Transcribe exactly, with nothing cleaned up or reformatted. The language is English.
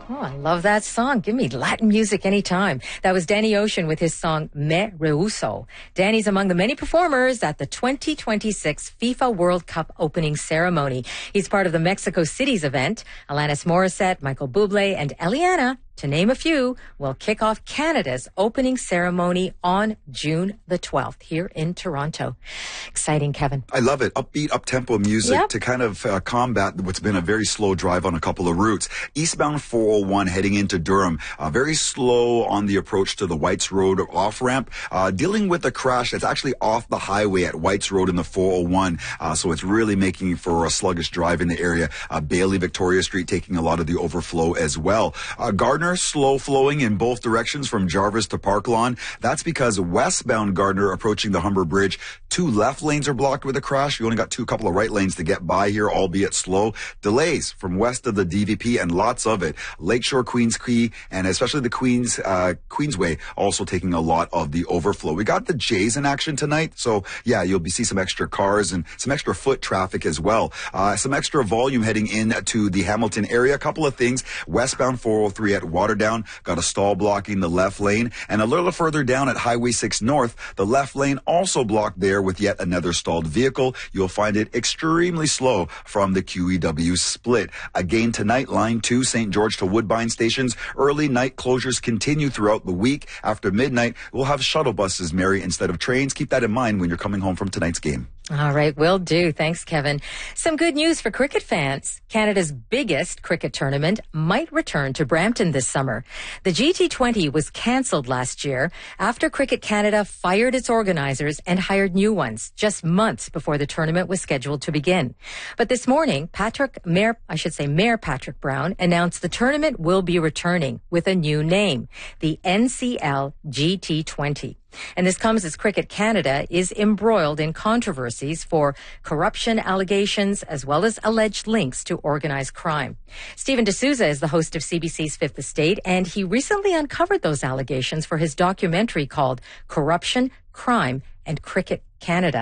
Oh, I love that song. Give me Latin music anytime. That was Danny Ocean with his song Me Rehuso. Danny's among the many performers at the twenty twenty-six FIFA World Cup opening ceremony. He's part of the Mexico City's event. Alanis Morissette, Michael Bublé, and Eliana, to name a few, will kick off Canada's opening ceremony on June the twelfth here in Toronto. Exciting, Kevin. I love it. Upbeat, up-tempo music Yep. to kind of uh, combat what's been a very slow drive on a couple of routes. Eastbound four oh one heading into Durham, uh, very slow on the approach to the Whites Road off-ramp, uh, dealing with a crash that's actually off the highway at Whites Road in the four oh one, uh, so it's really making for a sluggish drive in the area. Uh, Bailey, Victoria Street taking a lot of the overflow as well. Uh, Gardner, slow flowing in both directions from Jarvis to Park Lawn. That's because westbound Gardner approaching the Humber Bridge, two left lanes are blocked with a crash. You only got two couple of right lanes to get by here, albeit slow. Delays from west of the D V P and lots of it. Lakeshore, Queens Quay, and especially the Queens, uh, Queensway also taking a lot of the overflow. We got the Jays in action tonight. So yeah, you'll be see some extra cars and some extra foot traffic as well. Uh, some extra volume heading in to the Hamilton area. A couple of things. Westbound four oh three at Waterdown got a stall blocking the left lane, and a little further down at Highway six North, the left lane also blocked there with yet another stalled vehicle. You'll find it extremely slow from the Q E W split. Again tonight, line two, Saint George to Woodbine stations. Early night closures continue throughout the week. After midnight, we'll have shuttle buses, Mary, instead of trains. Keep that in mind when you're coming home from tonight's game. All right, will do. Thanks, Kevin. Some good news for cricket fans. Canada's biggest cricket tournament might return to Brampton this summer. The G T twenty was cancelled last year after Cricket Canada fired its organizers and hired new ones just months before the tournament was scheduled to begin. But this morning, Patrick, Mayor, I should say Mayor Patrick Brown announced the tournament will be returning with a new name, the N C L G T twenty. And this comes as Cricket Canada is embroiled in controversies for corruption allegations as well as alleged links to organized crime. Stephen D'Souza is the host of C B C's Fifth Estate, and he recently uncovered those allegations for his documentary called Corruption, Crime, and Cricket Canada.